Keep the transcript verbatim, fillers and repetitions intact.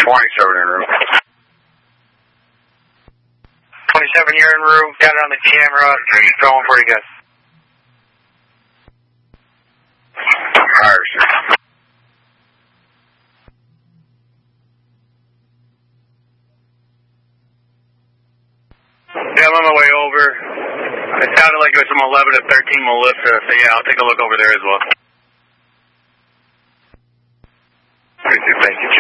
twenty-seven en route. twenty-seven, you're en route. Got it on the camera. Going pretty good. Fire, sir. Yeah, I'm on my way over. It sounded like it was from eleven to thirteen Melissa, so yeah, I'll take a look over there as well. Thank you.